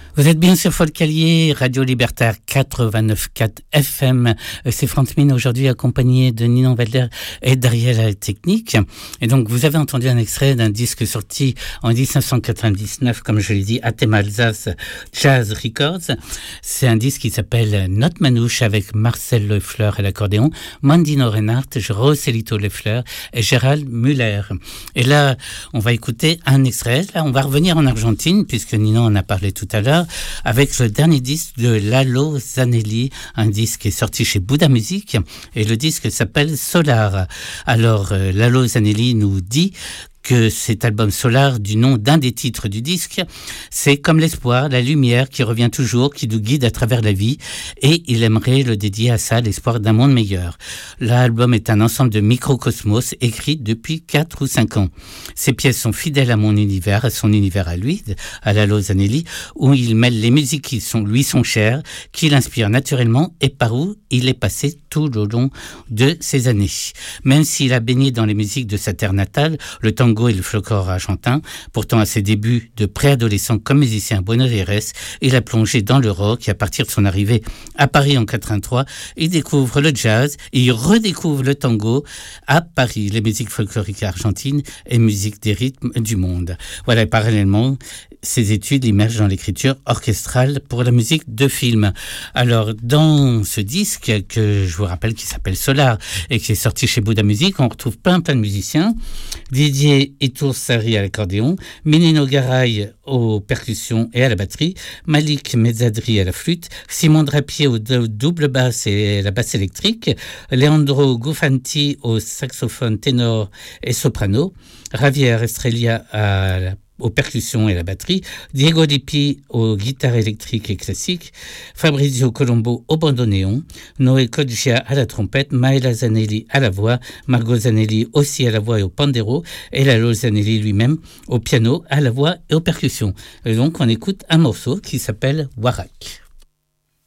Vous êtes bien sur Folcalier, Radio Libertaire 89.4 FM. C'est Franz Mine aujourd'hui accompagné de Ninon Welder et derrière la technique. Et donc vous avez entendu un extrait d'un disque sorti en 1999, comme je l'ai dit, à Thème Alsace Jazz Records. C'est un disque qui s'appelle Not Manouche avec Marcel Lefleur à l'accordéon, Mandino Reinhardt, Roselito Lefleur et Gérald Müller. Et là, on va écouter un extrait. Là, on va revenir en Argentine puisque Ninon en a parlé tout à l'heure, avec le dernier disque de Lalo Zanelli, un disque qui est sorti chez Bouddha Music, et le disque s'appelle Solar. Alors, Lalo Zanelli nous dit que cet album Solar, du nom d'un des titres du disque, c'est comme l'espoir, la lumière qui revient toujours, qui nous guide à travers la vie, et il aimerait le dédier à ça, l'espoir d'un monde meilleur. L'album est un ensemble de microcosmos écrits depuis 4 ou 5 ans. Ces pièces sont fidèles à mon univers, à son univers à lui, à Lalo Zanelli, où il mêle les musiques qui lui sont chères, qui l'inspirent naturellement et par où il est passé tout au long de ces années. Même s'il a baigné dans les musiques de sa terre natale, le tango et le folklore argentin, pourtant à ses débuts de préadolescent comme musicien à Buenos Aires, il a plongé dans le rock et à partir de son arrivée à Paris en 83, il découvre le jazz et il redécouvre le tango à Paris, les musiques folkloriques argentines et musiques des rythmes du monde. Voilà, et parallèlement, ses études immergent dans l'écriture orchestrale pour la musique de film. Alors, dans ce disque que je vous rappelle qui s'appelle Solar et qui est sorti chez Bouddha Music, on retrouve plein de musiciens. Didier Itursari à l'accordéon, Menino Garay aux percussions et à la batterie, Malik Mezzadri à la flûte, Simon Drapier au double basse et la basse électrique, Leandro Gufanti au saxophone ténor et soprano, Javier Estrella aux percussions et la batterie, Diego Lippi aux guitares électriques et classiques, Fabrizio Colombo au bandoneon, Noé Coggia à la trompette, Maëla Zanelli à la voix, Margot Zanelli aussi à la voix et au pandero, et Lalo Zanelli lui-même au piano, à la voix et aux percussions. Et donc on écoute un morceau qui s'appelle Warak.